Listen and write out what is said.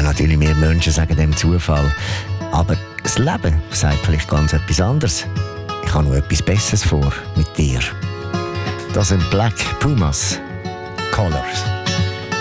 natürlich, wir Menschen sagen dem Zufall. Aber das Leben sagt vielleicht ganz etwas anderes. Ich habe noch etwas Besseres vor mit dir. Das sind Black Pumas. Colors.